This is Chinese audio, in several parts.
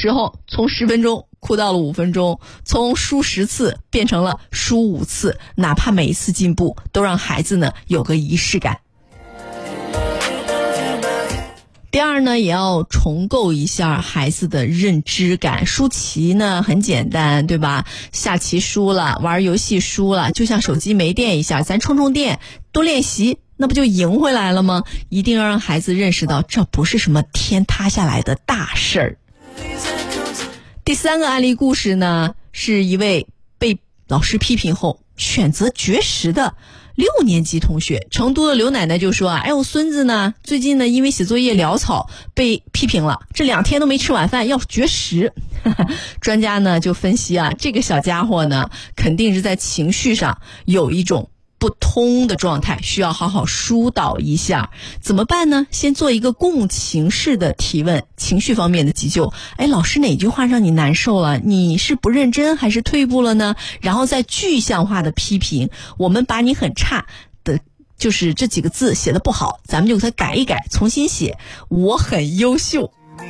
时候从10分钟哭到了5分钟，从输10次变成了输5次，哪怕每一次进步都让孩子呢有个仪式感。第二呢，也要重构一下孩子的认知感。输棋呢很简单，对吧？下棋输了，玩游戏输了，就像手机没电一下，咱充充电，多练习，那不就赢回来了吗？一定要让孩子认识到，这不是什么天塌下来的大事儿。第3个案例故事呢，是一位被老师批评后选择绝食的6年级同学。成都的刘奶奶就说啊，我孙子呢最近呢因为写作业潦草被批评了，这2天都没吃晚饭，要绝食。专家呢就分析啊，这个小家伙呢肯定是在情绪上有一种不通的状态，需要好好疏导一下。怎么办呢？先做一个共情式的提问，情绪方面的急救。老师哪句话让你难受了？你是不认真还是退步了呢？然后再具象化的批评，我们把你很差的就是这几个字写得不好，咱们就给它改一改，重新写我很优秀。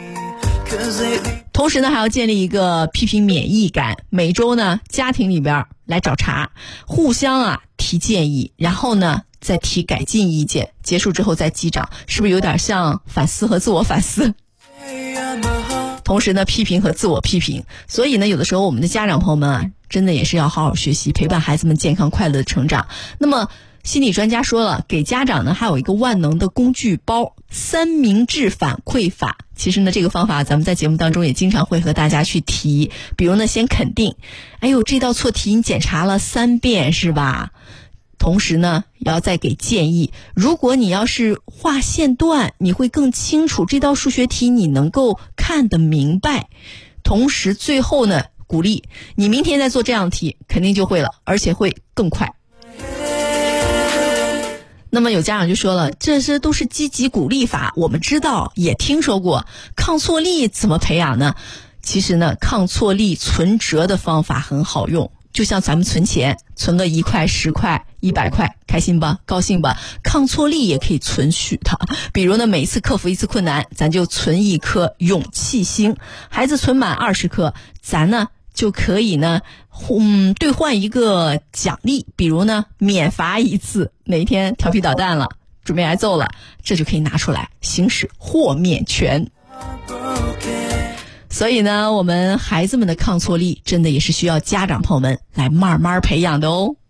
同时呢，还要建立一个批评免疫感。每周呢，家庭里边来找茬，互相提建议，然后呢再提改进意见，结束之后再击掌，是不是有点像反思和自我反思？同时呢，批评和自我批评。所以呢，有的时候我们的家长朋友们真的也是要好好学习，陪伴孩子们健康快乐的成长。那么心理专家说了，给家长呢还有一个万能的工具包，3明治反馈法。其实呢，这个方法咱们在节目当中也经常会和大家去提。比如呢，先肯定，这道错题你检查了3遍是吧？同时呢，也要再给建议。如果你要是画线段，你会更清楚这道数学题你能够看得明白。同时最后呢，鼓励你明天再做这样的题，肯定就会了，而且会更快。那么有家长就说了，这些都是积极鼓励法，我们知道也听说过，抗挫力怎么培养呢？其实呢，抗挫力存折的方法很好用，就像咱们存钱，存个1块、10块、100块，开心吧，高兴吧？抗挫力也可以存续的。比如呢，每一次克服一次困难，咱就存1颗勇气星。孩子存满20颗，咱呢就可以呢兑换一个奖励，比如呢免罚1次，哪一天调皮捣蛋了，准备挨揍了，这就可以拿出来行使豁免权。所以呢，我们孩子们的抗挫力真的也是需要家长朋友们来慢慢培养的哦。